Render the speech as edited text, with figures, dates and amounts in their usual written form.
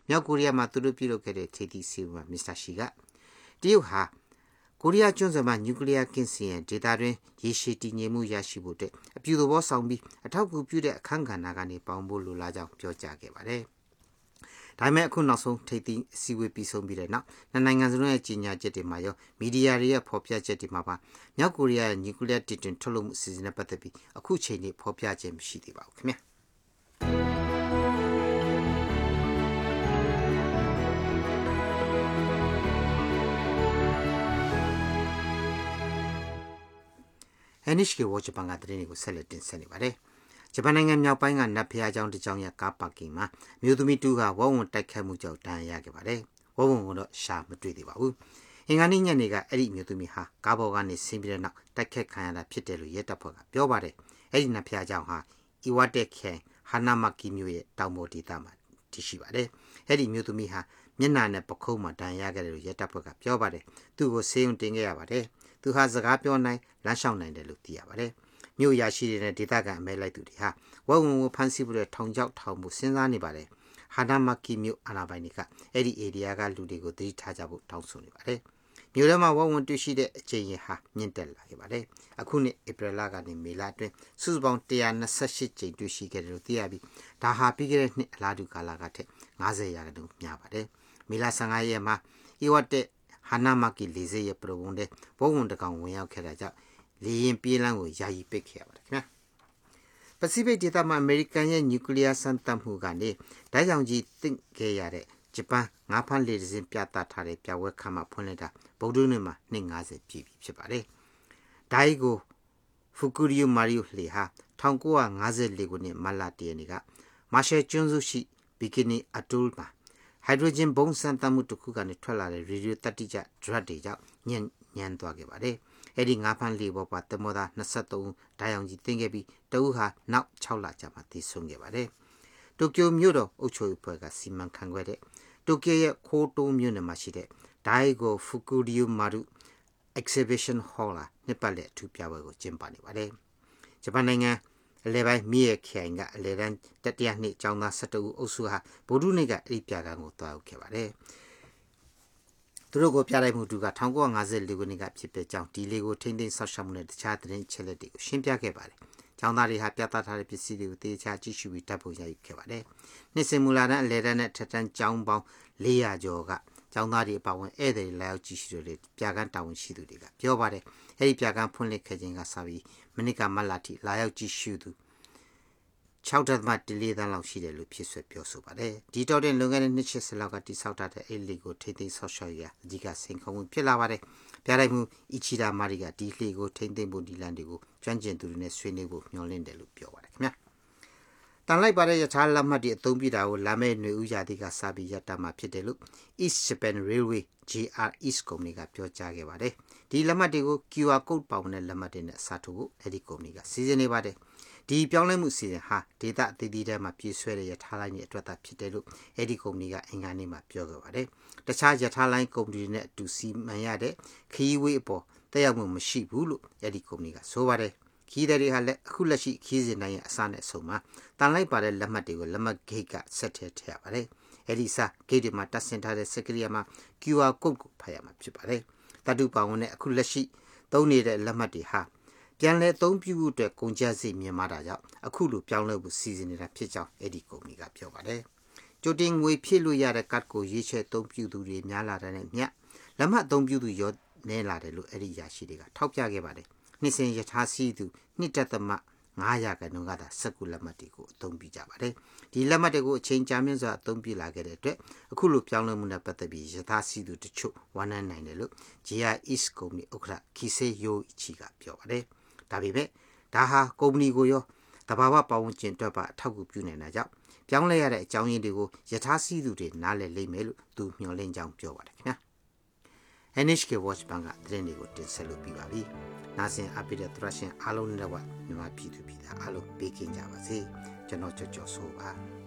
မြောက်ကိုရီးယားမှာသူတို့ပြုလုပ်ခဲ့တဲ့ထိပ်သီးစည်းဝေးမှာမစ္စတာရှီကတရုတ်ဟာကိုရီးယားကျွန်းဆွယ်မှာနျူကလ িয়ার ကင်းစင်ရဲ့ဒေတာတွင်ရေရှည်တည်ငြိမ်မှုရရှိဖို့အပြုသဘောဆောင်ပြီးအထောက်အကူပြုတဲ့အခန်းကဏ္ဍကနေပေါင်းဖို့လိုလားကြောင်းပြောကြားခဲ့ပါတယ်။ဒါပေမဲ့အခုနောက်ဆုံးထိပ်သီးအစည်းအဝေးပြီးဆုံးပြီးတဲ့နောက်နိုင်ငံစလုံးရဲ့ကြီးညာချက်တွေမှာရောမီဒီယာတွေရဲ့ဖော်ပြချက်တွေမှာပါမြောက်ကိုရီးယားရဲ့နျူကလ িয়ার တည်တွင်ထုတ်လုပ်မှုအစီအစဉ်နဲ့ပတ်သက်ပြီးအခုချိန်ထိဖော်ပြခြင်းမရှိသေးပါဘူးခင်ဗျာ။ NHK Watch ဂျပန်ကသတင်းတွေကိုဆက်လက်တင်ဆက်နေပါတယ်။ဂျပန်နိုင်ငံမြောက်ပိုင်းကနတ်ဖျားကျောင်းတစ်ကျောင်းရဲ့ကားပါကင်မှာမြို့သမီးတူကဝုန်းဝုန်းတိုက်ခတ်မှုကြောင့်ဒဏ်ရာရခဲ့ပါတယ်။ဝုန်းဝုန်းကတော့ရှာမတွေ့သေးပါဘူး။အင်္ဂါနေ့ညနေကအဲ့ဒီမြို့သမီးဟာကားပေါ်ကနေဆင်းပြီးတဲ့နောက်တိုက်ခတ်ခံရတာဖြစ်တယ်လို့ရဲတပ်ဖွဲ့ကပြောပါတယ်။အဲ့ဒီနတ်ဖျားကျောင်းဟာအီဝါတက်ခဲဟာနာမကီမြို့ရဲ့တောင်ပေါ်ဒေသမှာတည်ရှိပါတယ်။အဲ့ဒီမြို့သမီးဟာမျက်နှာနဲ့ပခုံးမှာဒဏ်ရာရခဲ့တယ်လို့ရဲတပ်ဖွဲ့ကပြောပါတယ်။သူ့ကိုဆေးရုံတင်ခဲ့ရပါတယ်။သူဟာစကားပြောနိုင်လမ်းလျှောက်နိုင်တယ်လို့သိရပါတယ်။မြို့ရရှိတဲ့ဒေသခံအမဲလိုက်သူတွေဟာဝုန်းဝုန်းဖမ်းဆီးပြီးထောင်ချောက်ထောင်မှုစဉ်းစားနေပါတယ်။ဟာနာမကီမြို့အာဏာပိုင်တွေကအဲ့ဒီဧရိယာကလူတွေကိုသတိထားကြဖို့တောင်းဆိုနေပါတယ်။မြို့ထဲမှာဝုန်းဝုန်းတွေ့ရှိတဲ့အကြိမ်ရဟာမြင့်တက်လာခဲ့ပါတယ်။အခုနှစ်ဧပြီလကနေမေလအတွင်းစုစုပေါင်း128ကြိမ်တွေ့ရှိခဲ့တယ်လို့သိရပြီးဒါဟာပြီးခဲ့တဲ့နှစ်အလားတူကာလကထက်90%များပါတယ်။မေလ15ရက်မှာအီဝတ်တဲ့ဟာနာမကီလေဆိပ်ရဲ့ပရဝုန်းတဲ့ဝုန်းဝုန်းတကောင်ဝင်ရောက်ခဲ့တာကြောင့်လေရင်ပြေးလန်းကိုယာယီပိတ်ခဲ့ရပါတယ်ခင်ဗျာ။ပစိဖိတ်ဒေသမှာအမေရိကန်ရဲ့နျူကလ িয়ার စမ်းသပ်မှုကနေဓာတ်ရောင်ကြီးတင့်ခဲ့ရတဲ့ဂျပန်ငါးဖမ်းလေတစင်းပြသထားတဲ့ပြပွဲခန်းမှာဖွင့်လိုက်တာဗုဒ္ဓနေ့မှာနှစ်90ပြည့်ပြီဖြစ်ပါတယ်။ဒိုင်ကိုဖူကူရီယိုမာရီယိုလေဟာ1954ခုနှစ်မတ်လ1ရက်နေ့ကမာရှယ်ကျွန်းစုရှိဘီကီနီအတူလ်မှာဟိုက်ဒရိုဂျင်ဘုံစမ်းသပ်မှုတစ်ခုကနေထွက်လာတဲ့ရေဒီယိုတတိကျဒရတ်တွေကြောင့်ညံ့သွားခဲ့ပါတယ်။အဲ့ဒီငါးဖမ်းလေပေါ်ပါတမောသား23ဦးဓာတ်ရောင်ကြီးတင်ခဲ့ပြီးတဦးဟာနောက်6လကြာမှသေဆုံးခဲ့ပါတယ်။တိုကျိုမြို့တော်အုပ်ချုပ်ရေးအဖွဲ့ကစီမံခန့်ခွဲတဲ့တိုကျိုရဲ့ခိုးတိုးမြို့နယ်မှာရှိတဲ့ဒိုင်ကိုဖူကူရီယိုမာရု Exhibition Hall နှစ်ပတ်လည်အထူးပြပွဲကိုကျင်းပနေပါတယ်။ဂျပန်နိုင်ငံအလဲပိုင်းမြေခိုင်ကအလဲတန်းတတိယနှစ်ကျောင်းသား17ဦးအုပ်စုဟာဗုဒ္ဓနေ့ကအဲ့ဒီပြကန်းကိုတွားရောက်ခဲ့ပါတယ်။သူတို့ကိုပြလိုက်မှုတူက1954ခုနှစ်ကဖြစ်တဲ့ကြောင်းဒီလေးကိုထိမ့်သိမ်းဆောက်ရှောက်မှုနဲ့တခြားသတင်းချက်လက်တွေကိုရှင်းပြခဲ့ပါတယ်။ကျောင်းသားတွေဟာပြသထားတဲ့ပစ္စည်းတွေကိုတေချာကြည့်ရှုပြီးဓာတ်ပုံရိုက်ခဲ့ပါတယ်။နှစ်စဉ်မူလာတန်းအလဲတန်းနဲ့ထက်တန်းကျောင်းပေါင်း400ကျော်ကကျောင်းသားတွေအပါအဝင်ဧည့်သည်တွေလာရောက်ကြည့်ရှုတဲ့ပြကန်းတာဝန်ရှိသူတွေကပြောပါတယ်။အဲ့ဒီပြကန်းဖွင့်လှစ်ခဲ့ခြင်းကစပြီးမိနစ်ကမတ်လထိလာရောက်ကြည့်ရှုသူ6.4 တန်းလောက်ရှိတယ်လို့ဖြစ်ဆွပြောဆိုပါတယ်။ဒီတော့တဲ့လွန်ခဲ့တဲ့နှစ်80လောက်ကတိစောက်ထားတဲ့အဲ့လီကိုထိမ့်သိမ်းဆော့ရှော့ရအဓိကစိန်ခေါ်မှုဖြစ်လာပါတယ်။ပြလိုက်မှုအီချီဒါမာရီကဒီလှေကိုထိမ့်သိမ်းဖို့ဒီလန်တွေကိုကျွမ်းကျင်သူတွေနဲ့ဆွေးနွေးဖို့မျှော်လင့်တယ်လို့ပြောပါတယ်ခင်ဗျာ။တန်လိုက်ပါတဲ့ရထားလက်မှတ်တွေအသုံးပြုတာကိုလာမဲ့ຫນွေဦးရာသီကစပြီးရပ်တန့်မှာဖြစ်တယ်လို့ East Japan Railway JR East ကုမ္ပဏီကပြောကြားခဲ့ပါတယ်။ဒီလက်မှတ်တွေကို QR code ပေါင်းတဲ့လက်မှတ်တွေနဲ့စာထုတ်ဖို့အဲ့ဒီကုမ္ပဏီကစီစဉ်နေပါတယ်။ဒီပြောင်းလဲမှုစီစဉ်ဟာဒေတာအသီးသီးထဲမှာပြည့်စွဲတဲ့ရထားလိုင်းရဲ့အတွက်သာဖြစ်တယ်လို့အဲ့ဒီကုမ္ပဏီကအင်္ဂါနေ့မှာပြောခဲ့ပါတယ်။တခြားရထားလိုင်းကုမ္ပဏီတွေနဲ့အတူစီမံရတဲ့ခရီးဝေးအပေါ်တက်ရောက်မှုမရှိဘူးလို့အဲ့ဒီကုမ္ပဏီကဆိုပါတယ်။ခီးတဲ့တွေဟာလည်းအခုလက်ရှိခီးစဉ်တိုင်းရဲ့အစနဲ့အဆုံးမှာတန်လိုက်ပါတဲ့လက်မှတ်တွေကိုလက်မှတ်ဂိတ်ကဆက်ထည့်ရပါတယ်။အဲ့ဒီစဂိတ်တွေမှာတပ်ဆင်ထားတဲ့စက်ကရိယာမှာ QR code ကိုဖတ်ရမှာဖြစ်ပါတယ်။တတုပါဝင်နဲ့အခုလက်ရှိသုံးနေတဲ့လက်မှတ်တွေဟာပြန်လဲအသုံးပြုဖို့အတွက်ကုန်ကျစရိတ်မြင့်မားတာကြောင့်အခုလိုပြောင်းလဲဖို့စီစဉ်နေတာဖြစ်ကြောင်းအဲ့ဒီကုမ္ပဏီကပြောပါတယ်။ကြိုတင်ငွေဖြည့်လို့ရတဲ့ကတ်ကိုရေးချဲအသုံးပြုသူတွေများလာတဲ့မြတ်လက်မှတ်အသုံးပြုသူရောနည်းလာတယ်လို့အဲ့ဒီရရှိတွေကထောက်ပြခဲ့ပါတယ်။နှစ်စဉ်ရထားစီးသူ2.5%ကသာစက်ကူလက်မှတ်တွေကိုအသုံးပြုကြပါတယ်။ဒီလက်မှတ်တွေကိုအချိန်ကြာမြင့်စွာအသုံးပြုလာခဲ့တဲ့အတွက်အခုလိုပြောင်းလဲမှုနဲ့ပတ်သက်ပြီးရထားစီးသူတချို့ဝန်ထမ်းနိုင်တယ်လို့ JR East ကုမ္ပဏီဥက္ကဋ္ဌခီဆေယိုအီချီကပြောပါတယ်။ဒါပေမဲ့ဒါဟာကုမ္ပဏီကိုရောတဘာဝပတ်ဝန်းကျင်အတွက်ပါအထောက်အကူပြုနေတာကြောင့်ပြောင်းလဲရတဲ့အကြောင်းရင်းတွေကိုယထာစီးသူတွေနားလည်လိမ့်မယ်လို့သူမျှော်လင့်ကြောင်းပြောပါတယ်ခင်ဗျာ။ NHK Watch ဘန်ကသတင်းတွေကိုတင်ဆက်လို့ပြပါပြီ။နားဆင်အပ်တဲ့သရရှင်အားလုံးနဲ့တော့မြန်မာပြည်သူပြည်သားအားလုံးပေးကင်းကြပါစေ။ကျွန်တော်ကြော်ဆိုပါ